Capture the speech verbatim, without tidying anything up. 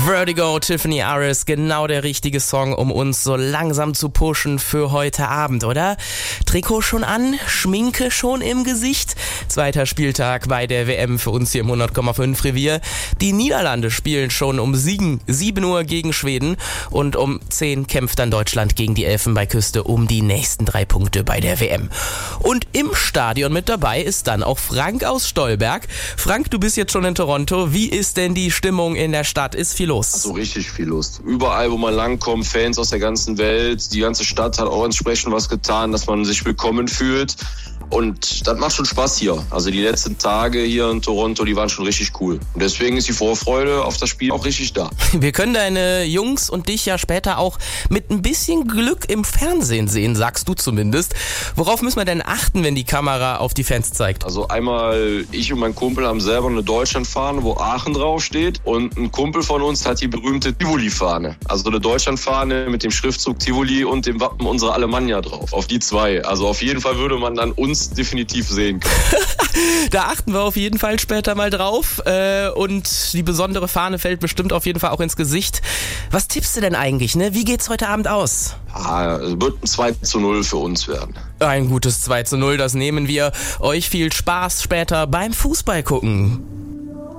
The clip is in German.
Vertigo, Tiffany Aris, genau der richtige Song, um uns so langsam zu pushen für heute Abend, oder? Trikot schon an, Schminke schon im Gesicht. Zweiter Spieltag bei der W M für uns hier im hundert Komma fünf Revier. Die Niederlande spielen schon um sieben Uhr gegen Schweden und um zehn kämpft dann Deutschland gegen die Elfenbeinküste um die nächsten drei Punkte bei der W M. Und im Stadion mit dabei ist dann auch Frank aus Stolberg. Frank, du bist jetzt schon in Toronto. Wie ist denn die Stimmung in der Stadt? Ist viel los? So richtig viel los. Überall, wo man langkommt, Fans aus der ganzen Welt. Die ganze Stadt hat auch entsprechend was getan, dass man sich willkommen fühlt. Und das macht schon Spaß hier. Also die letzten Tage hier in Toronto, die waren schon richtig cool. Und deswegen ist die Vorfreude auf das Spiel auch richtig da. Wir können deine Jungs und dich ja später auch mit ein bisschen Glück im Fernsehen sehen, sagst du zumindest. Worauf müssen wir denn achten, wenn die Kamera auf die Fans zeigt? Also einmal, ich und mein Kumpel haben selber eine Deutschlandfahne, wo Aachen draufsteht. Und ein Kumpel von uns hat die berühmte Tivoli-Fahne. Also eine Deutschlandfahne mit dem Schriftzug Tivoli und dem Wappen unserer Alemannia drauf. Auf die zwei. Also auf jeden Fall würde man dann uns definitiv sehen können. Da achten wir auf jeden Fall später mal drauf. Äh, und die besondere Fahne fällt bestimmt auf jeden Fall auch ins Gesicht. Was tippst du denn eigentlich, ne? Wie geht's heute Abend aus? Ah, es wird ein zwei zu null für uns werden. Ein gutes zwei zu null, das nehmen wir. Euch viel Spaß später beim Fußball gucken.